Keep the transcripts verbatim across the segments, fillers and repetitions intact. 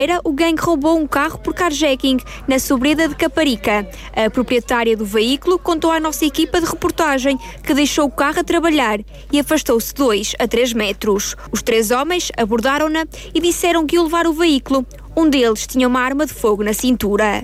O gangue roubou um carro por carjacking na Sobreda de Caparica. A proprietária do veículo contou à nossa equipa de reportagem que deixou o carro a trabalhar e afastou-se dois a três metros. Os três homens abordaram-na e disseram que iam levar o veículo. Um deles tinha uma arma de fogo na cintura.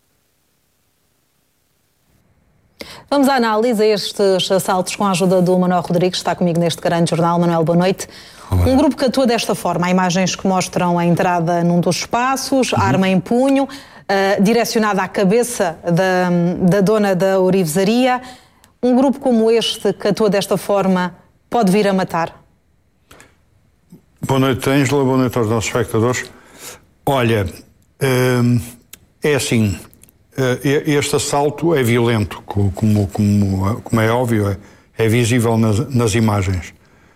Vamos à análise a estes assaltos com a ajuda do Manuel Rodrigues, está comigo neste grande jornal. Manuel, boa noite. Um grupo que atua desta forma, há imagens que mostram a entrada num dos espaços, uhum. arma em punho, uh, direcionada à cabeça da, da dona da orivesaria. Um grupo como este, que atua desta forma, pode vir a matar? Boa noite, Ângela, boa noite aos nossos espectadores. Olha, uh, é assim, uh, este assalto é violento, como, como, como é óbvio, é, é visível nas, nas imagens.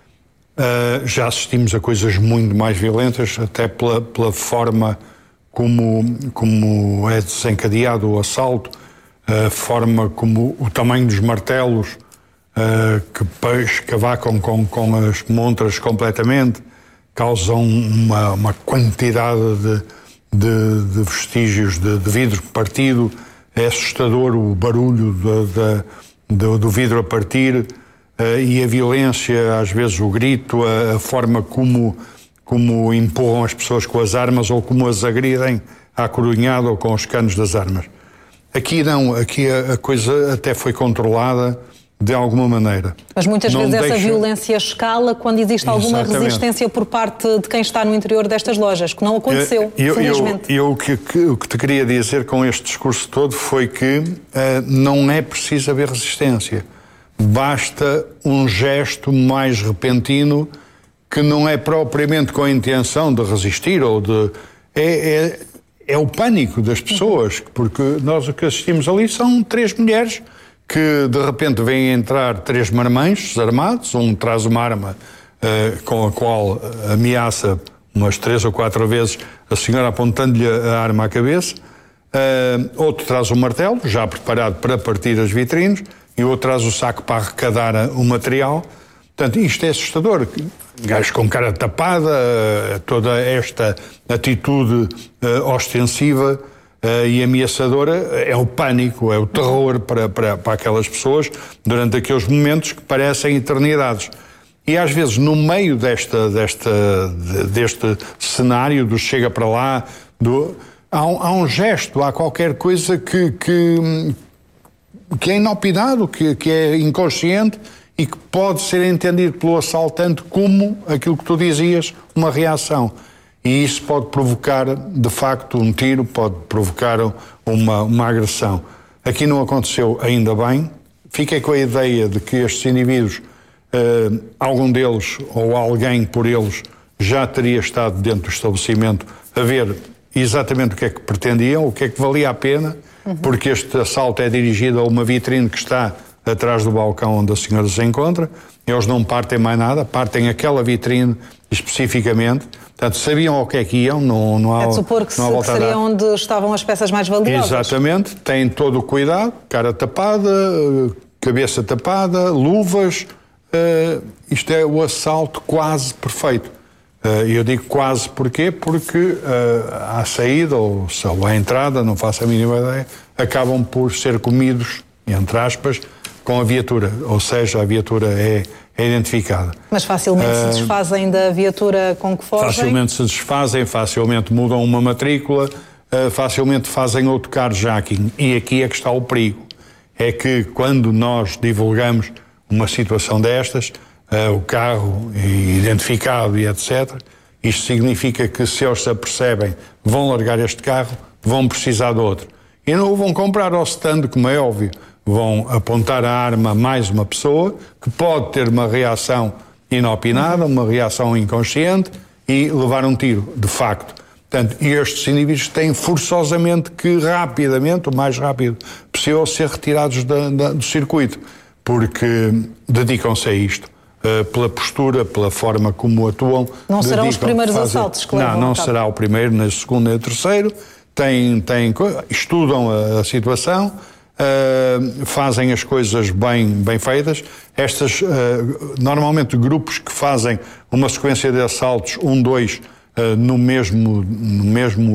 Uh, já assistimos a coisas muito mais violentas, até pela, pela forma como, como é desencadeado o assalto, a forma como o tamanho dos martelos uh, que escavacam com, com as montras completamente, causam uma, uma quantidade de, de, de vestígios de, de vidro partido. É assustador o barulho de, de, de, do vidro a partir. Uh, e a violência, às vezes o grito, a, a forma como, como empurram as pessoas com as armas ou como as agridem à corunhada ou com os canos das armas. Aqui não, aqui a, a coisa até foi controlada de alguma maneira. Mas muitas não vezes deixa... essa violência escala quando existe alguma Exatamente. resistência por parte de quem está no interior destas lojas, que não aconteceu, eu, felizmente. Eu, eu, o, que, que, o que te queria dizer com este discurso todo foi que uh, não é preciso haver resistência. Basta um gesto mais repentino que não é propriamente com a intenção de resistir ou de... É, é, é o pânico das pessoas, porque nós o que assistimos ali são três mulheres que de repente vêm entrar três marmanjos armados, um traz uma arma uh, com a qual ameaça umas três ou quatro vezes a senhora apontando-lhe a arma à cabeça, uh, outro traz um martelo, já preparado para partir as vitrines, e o outro traz o saco para arrecadar o material. Portanto, isto é assustador. Gajos com cara tapada, toda esta atitude uh, ostensiva uh, e ameaçadora é o pânico, é o terror para, para, para aquelas pessoas durante aqueles momentos que parecem eternidades. E às vezes, no meio desta, desta, deste cenário do chega para lá, do, há, um, há um gesto, há qualquer coisa que... que que é inopinado, que, que é inconsciente e que pode ser entendido pelo assaltante como aquilo que tu dizias, uma reação. E isso pode provocar, de facto, um tiro, pode provocar uma, uma agressão. Aqui não aconteceu ainda bem. Fiquei com a ideia de que estes indivíduos, eh, algum deles ou alguém por eles, já teria estado dentro do estabelecimento a ver exatamente o que é que pretendiam, o que é que valia a pena, uhum. porque este assalto é dirigido a uma vitrine que está atrás do balcão onde a senhora se encontra. Eles não partem mais nada, partem aquela vitrine especificamente. Portanto, sabiam ao que é que iam, não, não há... É de supor que, se, que seria onde estavam as peças mais valiosas. Exatamente, têm todo o cuidado, cara tapada, cabeça tapada, luvas. Uh, isto é o assalto quase perfeito. Uh, eu digo quase porquê? Porque uh, à saída ou, ou à entrada, não faço a mínima ideia, acabam por ser comidos, entre aspas, com a viatura. Ou seja, a viatura é, é identificada. Mas facilmente uh, se desfazem da viatura com que fogem? Facilmente se desfazem, facilmente mudam uma matrícula, uh, facilmente fazem outro carjacking. E aqui é que está o perigo. É que quando nós divulgamos uma situação destas, Uh, o carro identificado e etcétera, isto significa que se eles se apercebem, vão largar este carro, vão precisar de outro. E não o vão comprar ao stand, como é óbvio. Vão apontar a arma a mais uma pessoa, que pode ter uma reação inopinada, uma reação inconsciente, e levar um tiro, de facto. Portanto, estes indivíduos têm forçosamente que, rapidamente, o mais rápido possível, ser retirados da, da, do circuito, porque dedicam-se a isto. Uh, pela postura, pela forma como atuam. Não serão os primeiros fazer... assaltos que levam Não, não será o primeiro, nem o segundo, nem o terceiro. Têm, têm, estudam a, a situação, uh, fazem as coisas bem, bem feitas. Estas, uh, normalmente, grupos que fazem uma sequência de assaltos, um, dois, uh, no mesmo, no mesmo